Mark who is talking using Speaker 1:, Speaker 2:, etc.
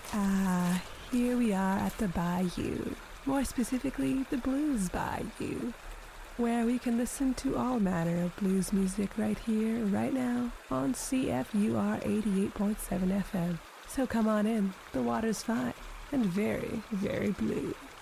Speaker 1: Here we are at the Bayou, more specifically the Blues Bayou, where we can listen to all manner of blues music right here, right now, on CFUR 88.7 FM. So come on in, the water's fine, and very, very blue.